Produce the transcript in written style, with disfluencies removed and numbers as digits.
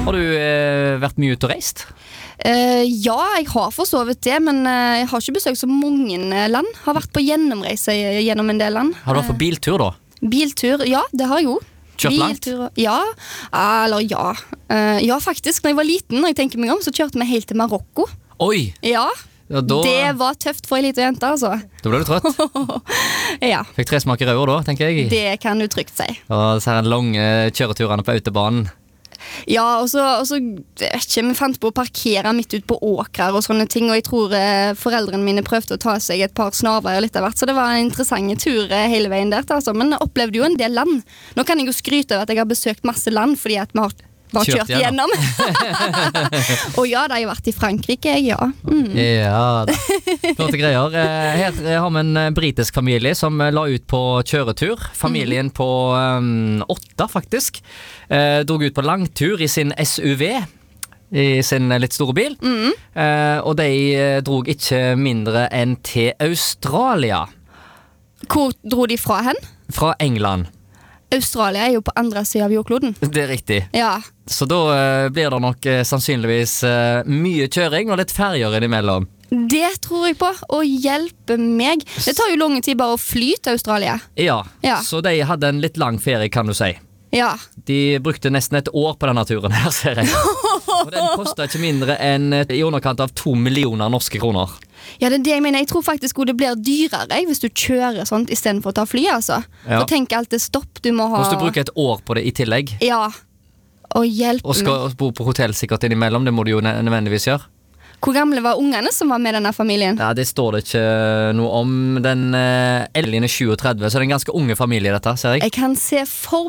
Har du vært mye ute og reist? Ja, jeg har for så vidt det, men jeg har ikke besøkt så mange land. Har vært på gjennomreise gjennom en del land. Har du vært på biltur da? Biltur, ja, det har jeg jo. Kjørt langt? Ja, eller ja. Ja, faktisk, når jeg var liten, når jeg tenker meg om, så kjørte vi helt til Marokko. Oi! Ja, da det var tøft for en liten jente, altså. Da ble du trøtt. Ja, Fikk 3 smak i røver da, tenker jeg. det kan du trygt si. Og så her lange kjøreturene på autobanen. Ja, og så vet ikke, vi fant på å parkere midt ut på åkrer og sånne ting, og jeg tror foreldrene mine prøvde å ta seg et par snarveier litt av hvert, så det var en interessant tur hele veien der, altså. Men jeg opplevde jo en del land. Nå kan jeg jo skryte av at jeg har besøkt masse land, fordi at vi har bare kjørt igjennom. Og ja, da har jeg vært i Frankrike, ja. Ja, da. Flotte greier. Her har vi en britisk familie som la ut på kjøretur. Familien på 8 faktisk. Drog ut på langtur i sin SUV. I sin litt store bil. Og de drog ikke mindre enn til Australia. Hvor dro de fra hen? Fra England. Australia er jo på andre siden av jordkloden. Det er riktig. Ja. Så da blir det nok sannsynligvis mye kjøring og litt ferger innimellom. Det tror jeg på, og hjelpe meg. Det tar jo lang tid bare å fly til Australia. Ja, Ja. så de hadde en litt lang ferie, kan du si. Ja. De brukte nesten et år på denne turen her, ser jeg. Og den kostet ikke mindre enn i underkant av 2 millioner norske kroner. Ja, det er det jeg mener. Jeg tror faktisk det blir dyrere hvis du kjører sånt i stedet for å ta fly, altså. Ja. Og tenk alt det stopp du må ha. Hvis du bruker et år på det i tillegg, Ja, og hjelpe og skal bo på hotell sikkert innimellom, det må du jo nødvendigvis gjøre. Hvor gamle var ungene som var med denne familien? Ja, det står det ikke noe om. Den Ellen er 37, så det er en ganske unge familie dette, ser jeg. Jeg kan se for